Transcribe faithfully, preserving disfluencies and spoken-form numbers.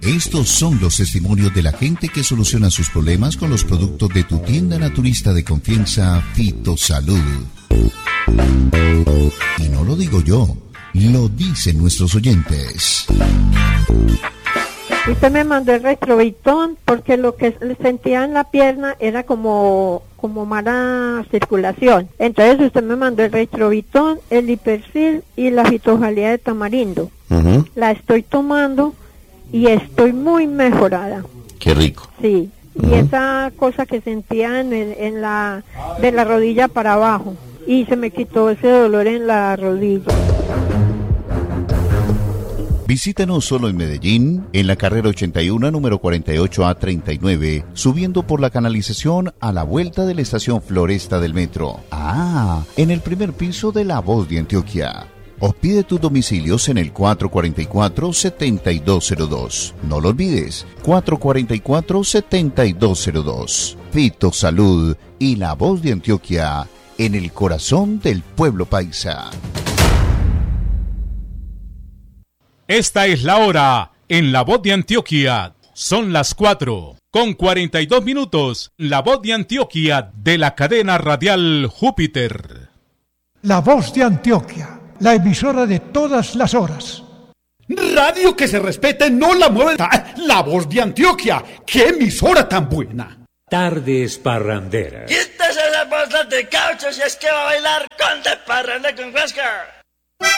Estos son los testimonios de la gente que soluciona sus problemas con los productos de tu tienda naturista de confianza, Fitosalud. Y no lo digo yo, lo dicen nuestros oyentes. Usted me mandó el Retrovitón porque lo que sentía en la pierna era como, como mala circulación. Entonces usted me mandó el Retrovitón, el Hipersil y la fitojalía de tamarindo. Uh-huh. La estoy tomando y estoy muy mejorada. Qué rico. Sí, uh-huh. Y esa cosa que sentía en, el, en la de la rodilla para abajo y se me quitó ese dolor en la rodilla. Visítanos solo en Medellín, en la carrera ochenta y uno, número cuarenta y ocho A treinta y nueve, subiendo por la canalización a la vuelta de la estación Floresta del Metro. Ah, en el primer piso de La Voz de Antioquia. O pide tus domicilios en el cuatro cuatro cuatro, siete dos cero dos. No lo olvides, cuatro cuatro cuatro, siete dos cero dos. Fitosalud y La Voz de Antioquia, en el corazón del pueblo paisa. Esta es la hora en La Voz de Antioquia. Son las cuatro con cuarenta y dos minutos. La Voz de Antioquia de la cadena radial Júpiter. La Voz de Antioquia, la emisora de todas las horas. Radio que se respete, no la mueve. La Voz de Antioquia, qué emisora tan buena. Tardes parranderas. Quítese la bolsa de caucho si es que va a bailar con de parranda con Huáscar.